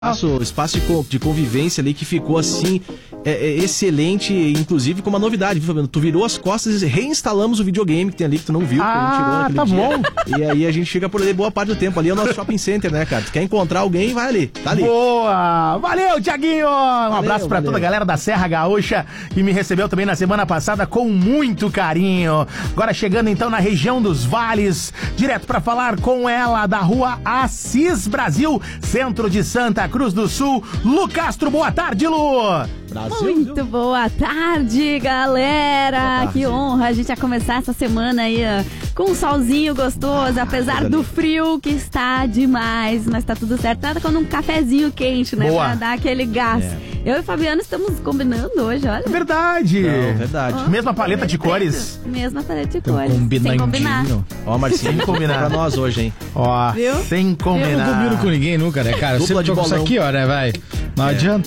Espaço de convivência ali que ficou assim, excelente, inclusive com uma novidade, viu, Fabiano? Tu virou as costas e reinstalamos o videogame que tem ali, que tu não viu, que a gente chegou naquele dia. Bom. E aí a gente fica por ali boa parte do tempo. Ali é o nosso shopping center, né, cara? Tu quer encontrar alguém, vai ali, tá ali. Boa! Valeu, Thiaguinho! Um abraço pra toda a galera da Serra Gaúcha que me recebeu também na semana passada com muito carinho. Agora chegando então na região dos Vales, direto pra falar com ela da rua Assis Brasil, centro de Santa Cruz do Sul, Lu Castro. Boa tarde, Lu! Brasil, muito boa tarde, galera! Boa tarde. Que honra a gente já começar essa semana aí com um solzinho gostoso, apesar do frio que está demais, mas tá tudo certo. Nada como um cafezinho quente, né? Boa. Pra dar aquele gás. Eu e o Fabiano estamos combinando hoje, olha. Verdade! Não, verdade. Mesma paleta de cores. Mesma paleta de cores. Sem combinar. Ó, Marcinho, sem combinar pra nós hoje, hein? Ó, sem combinar. Eu não combino com ninguém nunca, né, cara? Dupla de bolão. Isso aqui, ó, né, vai? Não adianta.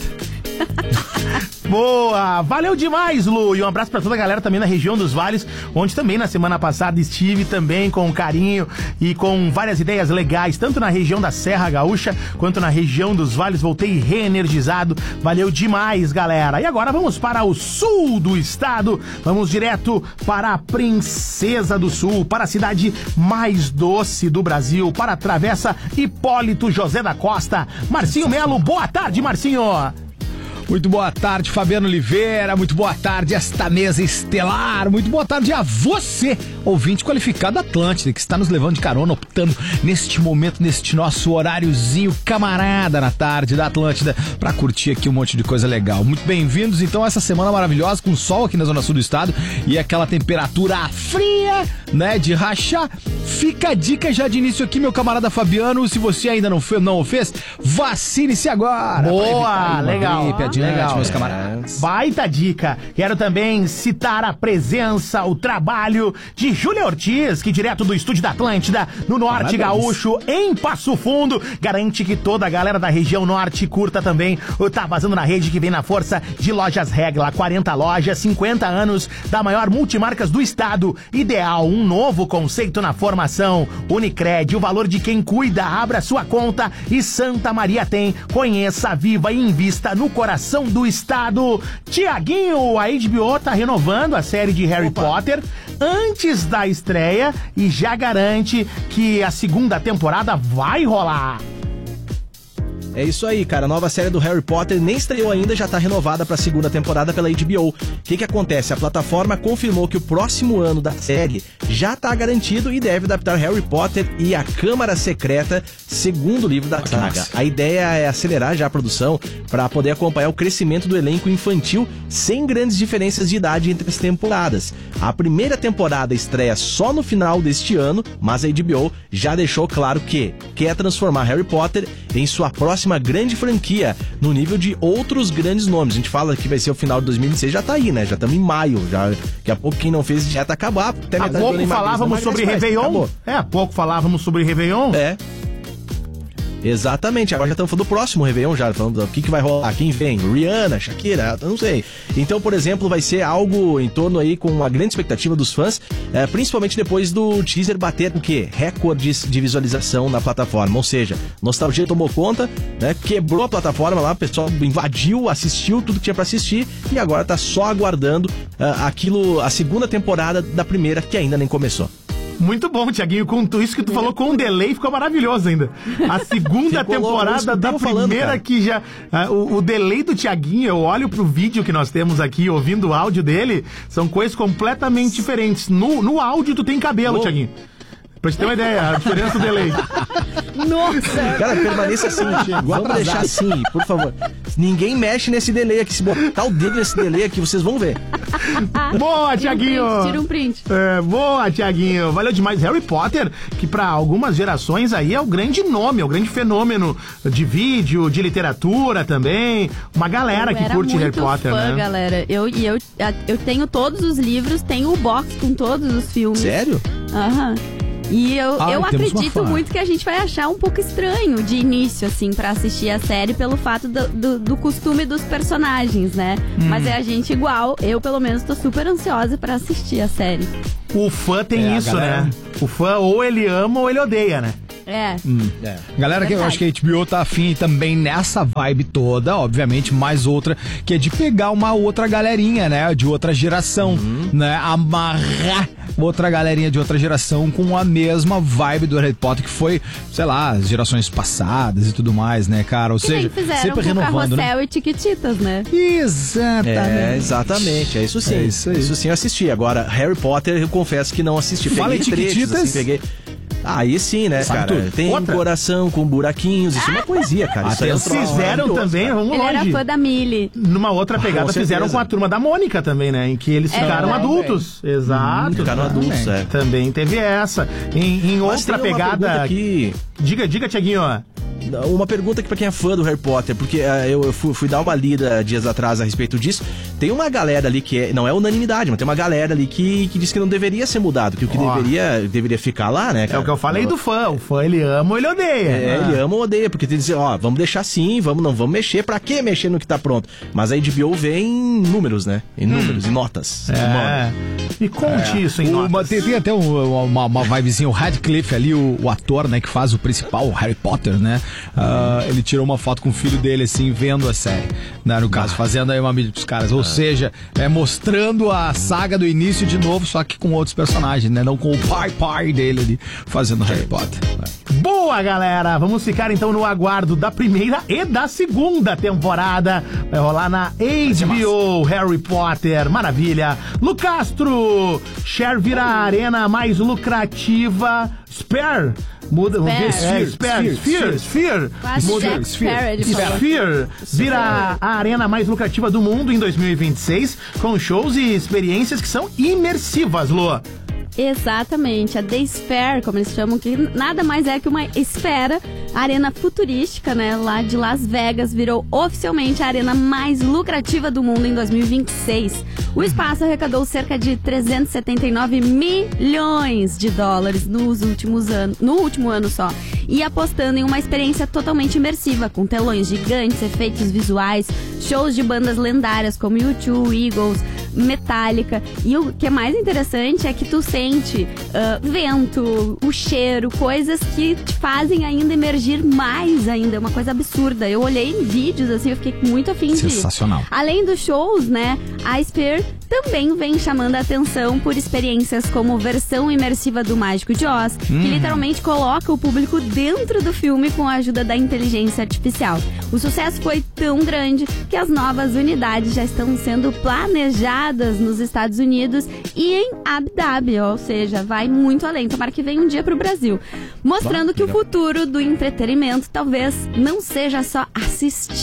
Boa! Valeu demais, Lu! E um abraço pra toda a galera também na região dos Vales, onde também na semana passada estive também com carinho e com várias ideias legais, tanto na região da Serra Gaúcha, quanto na região dos Vales. Voltei reenergizado. Valeu demais, galera! E agora vamos para o sul do estado. Vamos direto para a Princesa do Sul, para a cidade mais doce do Brasil, para a Travessa Hipólito José da Costa. Marcinho Melo, boa tarde, Marcinho! Muito boa tarde, Fabiano Oliveira. Muito boa tarde, esta mesa estelar. Muito boa tarde a você, ouvinte qualificado da Atlântida, que está nos levando de carona, optando neste momento, neste nosso horáriozinho camarada na tarde da Atlântida, para curtir aqui um monte de coisa legal. Muito bem-vindos, então, a essa semana maravilhosa, com sol aqui na zona sul do estado e aquela temperatura fria, né, de rachar. Fica a dica já de início aqui, meu camarada Fabiano. Se você ainda não o fez, vacine-se agora. Boa, legal. Legal, meus camaradas. Baita dica. Quero também citar a presença, o trabalho de Júlia Ortiz, que direto do estúdio da Atlântida, no Norte Gaúcho, em Passo Fundo, garante que toda a galera da região norte curta também o Tá Vazando na Rede, que vem na força de Lojas Regla. 40 lojas, 50 anos da maior multimarcas do estado. Ideal, um novo conceito na formação. Unicred, o valor de quem cuida. Abra sua conta e Santa Maria tem. Conheça, viva e invista no coração do estado. Tiaguinho, a HBO tá renovando a série de Harry Potter antes da estreia e já garante que a segunda temporada vai rolar. É isso aí, cara. A nova série do Harry Potter nem estreou ainda, já tá renovada pra segunda temporada pela HBO. O que acontece? A plataforma confirmou que o próximo ano da série já tá garantido e deve adaptar Harry Potter e a Câmara Secreta, segundo livro da saga. A ideia é acelerar já a produção para poder acompanhar o crescimento do elenco infantil sem grandes diferenças de idade entre as temporadas. A primeira temporada estreia só no final deste ano, mas a HBO já deixou claro que quer transformar Harry Potter em sua próxima grande franquia, no nível de outros grandes nomes. A gente fala que vai ser o final de 2026, já tá aí, né? Já estamos em maio, já daqui a pouco quem não fez dieta acabar. Até há pouco falávamos sobre Réveillon. Há pouco falávamos sobre Réveillon. Exatamente, agora já estamos falando do próximo Réveillon, já falando do que vai rolar, quem vem, Rihanna, Shakira, eu não sei. Então, por exemplo, vai ser algo em torno aí com uma grande expectativa dos fãs, principalmente depois do teaser bater o quê? Recordes de visualização na plataforma, ou seja, nostalgia tomou conta, né? Quebrou a plataforma lá, o pessoal invadiu, assistiu tudo que tinha pra assistir e agora tá só aguardando a segunda temporada da primeira, que ainda nem começou. Muito bom, Thiaguinho, com tudo isso que tu falou com um delay, ficou maravilhoso ainda. A segunda temporada da primeira que já... O delay do Thiaguinho, eu olho pro vídeo que nós temos aqui, ouvindo o áudio dele, são coisas completamente diferentes. No áudio tu tem cabelo, Thiaguinho. Pra te ter uma ideia, a diferença do delay. Nossa! Cara, permaneça assim, vamos deixar assim, por favor. Ninguém mexe nesse delay aqui, se botar o dedo nesse delay aqui, vocês vão ver. Boa, Thiaguinho! Tira um print. Boa, Thiaguinho! Valeu demais. Harry Potter, que pra algumas gerações aí é o grande nome, é o grande fenômeno de vídeo, de literatura também. Uma galera que curte Harry Potter, fã, né? Galera. Eu tenho todos os livros, tenho o box com todos os filmes. Sério? Aham. E eu acredito muito que a gente vai achar um pouco estranho de início, assim, pra assistir a série pelo fato do costume dos personagens, né? Mas é a gente igual, eu pelo menos tô super ansiosa pra assistir a série. O fã tem isso, né? O fã ou ele ama ou ele odeia, né? Galera, que eu acho que a HBO tá afim também nessa vibe toda, obviamente, mais outra, que é de pegar uma outra galerinha, né? De outra geração, né? Amarrar outra galerinha de outra geração com a mesma vibe do Harry Potter, que foi, sei lá, as gerações passadas e tudo mais, né, cara? Ou seja, sempre renovando, né? Carrossel e Tiquititas, né? Exatamente. Exatamente, é isso sim. É isso aí. Isso sim eu assisti. Agora, Harry Potter, eu confesso que não assisti. Fala em Peguei trechos, Tiquititas. assim, peguei... Aí sim, né, Sabe cara? tudo. Tem Outra? um coração com buraquinhos, isso é uma poesia, cara. Isso aí é um troço Fizeram maravilhoso, também, cara. vamos Ele era longe. fã da Millie. Numa outra pegada, com fizeram certeza. com a turma da Mônica também, né? Em que eles ficaram verdade. adultos. Exato. Ficaram adultos, é. Também teve essa. Em Mas outra tem uma pegada. pergunta aqui... Diga, Tiaguinho. Uma pergunta aqui pra quem é fã do Harry Potter, porque eu fui dar uma lida dias atrás a respeito disso. Tem uma galera ali que não é unanimidade, mas tem uma galera ali que diz que não deveria ser mudado, que o que deveria ficar lá, né, cara? É o que eu falei do fã. O fã, ele ama ou ele odeia. Ele ama ou odeia, porque tem que dizer, vamos deixar assim, não vamos mexer, pra que mexer no que tá pronto? Mas a HBO vê em números, né? Em números, em notas. Me conte isso em notas. Tem até uma vibezinha, o Radcliffe ali, o ator, né, que faz o principal, o Harry Potter, né? Ele tirou uma foto com o filho dele, assim, vendo a série, né, no caso, fazendo aí uma mídia pros caras. Ou seja, mostrando a saga do início de novo, só que com outros personagens, né? Não com o pai dele ali, fazendo Harry Potter. Boa, galera! Vamos ficar então no aguardo da primeira e da segunda temporada. Vai rolar na HBO, Harry Potter. Maravilha! Lu Castro, Cher vira a arena mais lucrativa. Sphere. Muda, Sphere. Quase Jack Sparrow, ele falou. Sphere vira a arena mais lucrativa do mundo em 2026, com shows e experiências que são imersivas, Lu. Exatamente, a The Sphere, como eles chamam, que nada mais é que uma esfera, arena futurística, né, lá de Las Vegas, virou oficialmente a arena mais lucrativa do mundo em 2026. O espaço arrecadou cerca de 379 milhões de dólares no último ano só, e apostando em uma experiência totalmente imersiva, com telões gigantes, efeitos visuais, shows de bandas lendárias como U2, Eagles, Metallica, e o que é mais interessante é que tu sente vento, o cheiro, coisas que te fazem ainda emergir mais ainda, é uma coisa absurda. Eu olhei em vídeos assim, eu fiquei muito afim de... Sensacional. Além dos shows, né, a Sphere também vem chamando a atenção por experiências como versão imersiva do Mágico de Oz, que literalmente coloca o público dentro do filme com a ajuda da inteligência artificial. O sucesso foi tão grande que as novas unidades já estão sendo planejadas nos Estados Unidos e em Abu Dhabi, ou seja, vai muito além. Tomara que venha um dia pro Brasil. Mostrando que o futuro do entretenimento talvez não seja só assistir